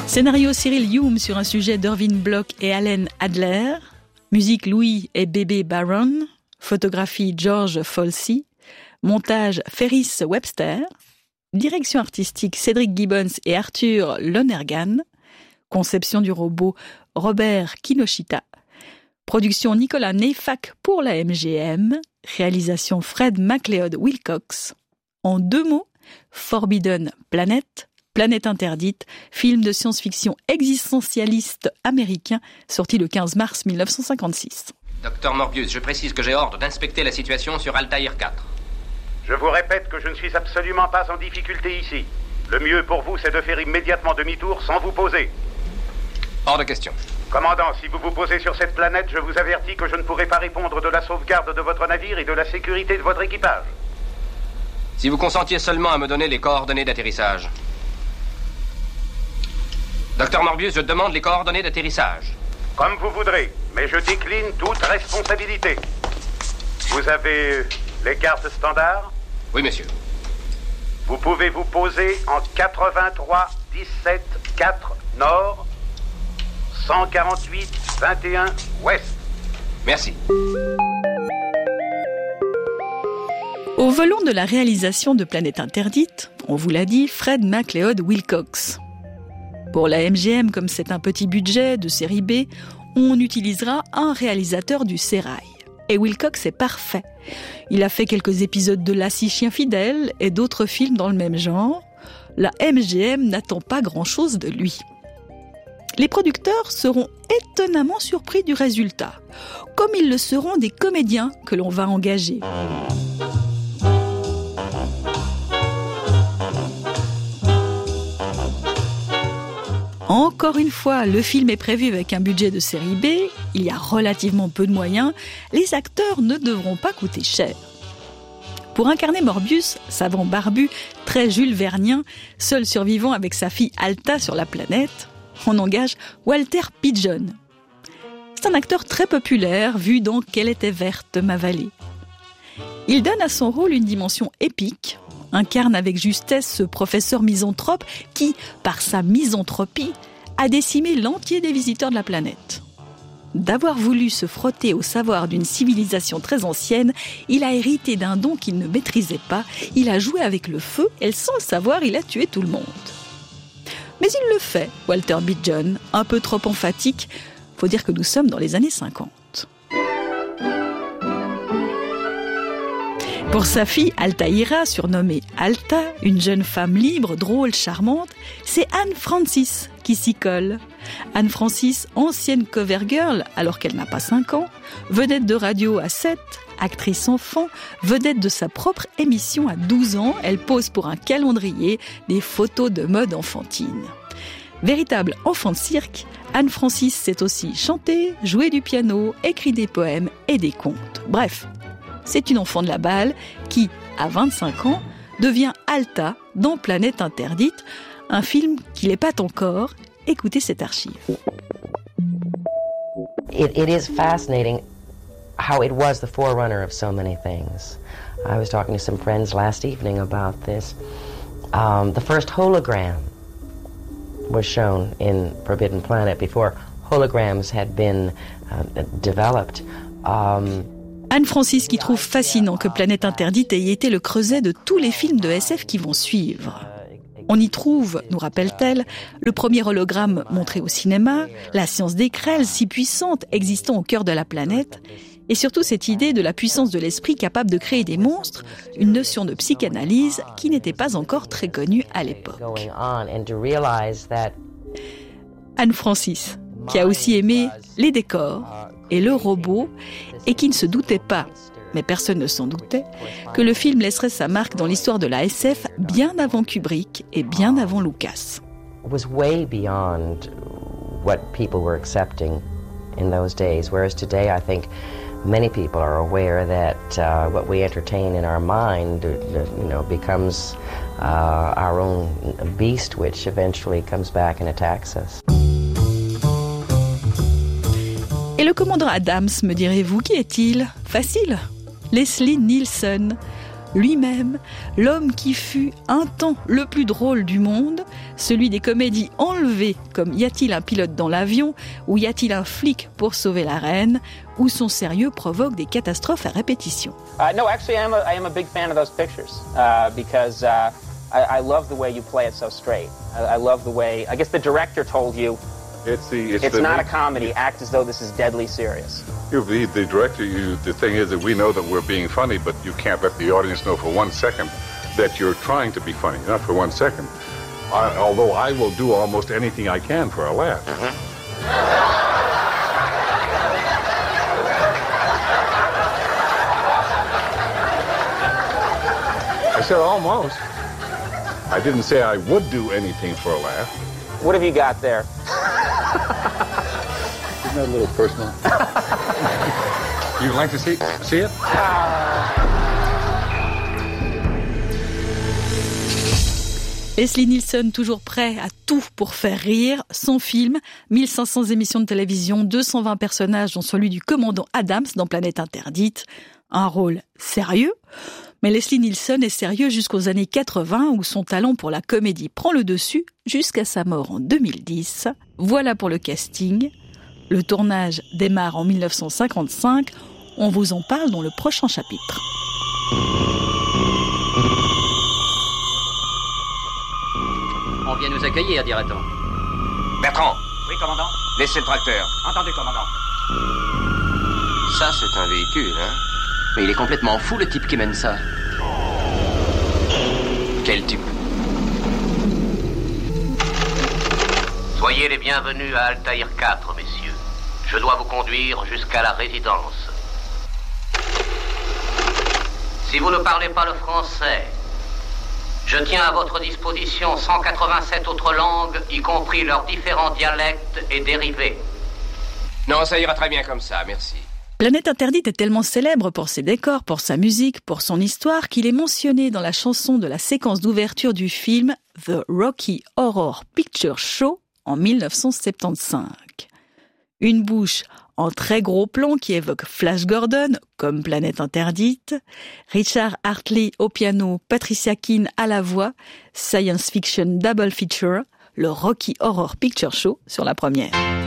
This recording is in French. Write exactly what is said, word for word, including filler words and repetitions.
Scénario Cyril Hume sur un sujet d'Irving Bloch et Allen Adler. Musique Louis et Bébé Baron. Photographie George Folsey. Montage Ferris Webster. Direction artistique Cédric Gibbons et Arthur Lonergan. Conception du robot Robert Kinoshita. Production Nicolas Neyfakh pour la M G M. Réalisation Fred MacLeod Wilcox. En deux mots, Forbidden Planet, Planète interdite, film de science-fiction existentialiste américain sorti le quinze mars mille neuf cent cinquante-six. Docteur Morbius, je précise que j'ai ordre d'inspecter la situation sur Altaïr quatre. Je vous répète que je ne suis absolument pas en difficulté ici. Le mieux pour vous, c'est de faire immédiatement demi-tour sans vous poser. Hors de question. Commandant, si vous vous posez sur cette planète, je vous avertis que je ne pourrai pas répondre de la sauvegarde de votre navire et de la sécurité de votre équipage. Si vous consentiez seulement à me donner les coordonnées d'atterrissage. Docteur Morbius, je demande les coordonnées d'atterrissage. Comme vous voudrez, mais je décline toute responsabilité. Vous avez les cartes standards? Oui, monsieur. Vous pouvez vous poser en quatre-vingt-trois dix-sept quatre nord, cent quarante-huit vingt et un ouest. Merci. Au volant de la réalisation de Planète interdite, on vous l'a dit, Fred MacLeod Wilcox. Pour la M G M, comme c'est un petit budget de série B, on utilisera un réalisateur du sérail. Et Wilcox est parfait. Il a fait quelques épisodes de Lassie Chien Fidèle et d'autres films dans le même genre. La M G M n'attend pas grand-chose de lui. Les producteurs seront étonnamment surpris du résultat, comme ils le seront des comédiens que l'on va engager. Encore une fois, le film est prévu avec un budget de série B, il y a relativement peu de moyens, les acteurs ne devront pas coûter cher. Pour incarner Morbius, savant barbu, très Jules Vernien, seul survivant avec sa fille Alta sur la planète, on engage Walter Pidgeon. C'est un acteur très populaire, vu dans Qu'elle était verte, ma vallée. Il donne à son rôle une dimension épique, incarne avec justesse ce professeur misanthrope qui, par sa misanthropie, a décimé l'entier des visiteurs de la planète. D'avoir voulu se frotter au savoir d'une civilisation très ancienne, il a hérité d'un don qu'il ne maîtrisait pas, il a joué avec le feu et sans le savoir, il a tué tout le monde. Mais il le fait, Walter Pidgeon, un peu trop emphatique, faut dire que nous sommes dans les années cinquante. Pour sa fille Altaïra, surnommée Alta, une jeune femme libre, drôle, charmante, c'est Anne Francis qui s'y colle. Anne Francis, ancienne cover girl alors qu'elle n'a pas cinq ans, vedette de radio à sept, actrice enfant, vedette de sa propre émission à douze ans, elle pose pour un calendrier des photos de mode enfantine. Véritable enfant de cirque, Anne Francis sait aussi chanter, jouer du piano, écrit des poèmes et des contes. Bref, c'est une enfant de la balle qui, à vingt-cinq ans, devient Alta dans Planète interdite, un film qui l'épate encore. Écoutez cette archive. It, it is fascinating how it was the forerunner of so many things. I was talking to some friends last evening about this. Um, the first hologram was shown in Forbidden Planet before holograms had been uh, developed. Um, Anne Francis qui trouve fascinant que Planète interdite ait été le creuset de tous les films de S F qui vont suivre. On y trouve, nous rappelle-t-elle, le premier hologramme montré au cinéma, la science des crêles si puissante existant au cœur de la planète, et surtout cette idée de la puissance de l'esprit capable de créer des monstres, une notion de psychanalyse qui n'était pas encore très connue à l'époque. Anne Francis, qui a aussi aimé les décors et le robot, et qui ne se doutait pas, mais personne ne s'en doutait, que le film laisserait sa marque dans l'histoire de la S F bien avant Kubrick et bien avant Lucas. It was way beyond what people were accepting in those days, whereas today I think many people are aware that uh, what we entertain in our mind, you know, becomes uh, our own beast, which eventually comes back and attacks us. Et le commandant Adams, me direz-vous, qui est-il ? Facile. Leslie Nielsen, lui-même, l'homme qui fut un temps le plus drôle du monde, celui des comédies enlevées comme Y a-t-il un pilote dans l'avion ou Y a-t-il un flic pour sauver la reine, où son sérieux provoque des catastrophes à répétition. Uh, no, actually, I am a, I am a big fan of those pictures uh, because uh, I, I love the way you play it so straight. I, I love the way, I guess the director told you, It's the. It's, it's the, not a comedy. Act as though this is deadly serious. You, the, the director. You. The thing is that we know that we're being funny, but you can't let the audience know for one second that you're trying to be funny. Not for one second. I, although I will do almost anything I can for a laugh. Mm-hmm. I said almost. I didn't say I would do anything for a laugh. What have you got there? Isn't that a little personal? You'd like to see, see it? Leslie Nielsen, toujours prêt à tout pour faire rire. Son film, mille cinq cents émissions de télévision, deux cent vingt personnages, dont celui du commandant Adams dans Planète Interdite. Un rôle sérieux. Mais Leslie Nielsen est sérieux jusqu'aux années quatre-vingts, où son talent pour la comédie prend le dessus, jusqu'à sa mort en deux mille dix. Voilà pour le casting. Le tournage démarre en mille neuf cent cinquante-cinq. On vous en parle dans le prochain chapitre. On vient nous accueillir, dirait-on. Bertrand. Oui, commandant. Laissez le tracteur. Entendu, commandant. Ça, c'est un véhicule, hein? Mais il est complètement fou, le type qui mène ça. Quel type? Soyez les bienvenus à Altaïr quatre, messieurs. Je dois vous conduire jusqu'à la résidence. Si vous ne parlez pas le français, je tiens à votre disposition cent quatre-vingt-sept autres langues, y compris leurs différents dialectes et dérivés. Non, ça ira très bien comme ça, merci. Planète Interdite est tellement célèbre pour ses décors, pour sa musique, pour son histoire, qu'il est mentionné dans la chanson de la séquence d'ouverture du film The Rocky Horror Picture Show en mille neuf cent soixante-quinze. Une bouche en très gros plan qui évoque Flash Gordon, comme Planète Interdite, Richard Hartley au piano, Patricia Keane à la voix, science fiction double feature, le Rocky Horror Picture Show sur la première.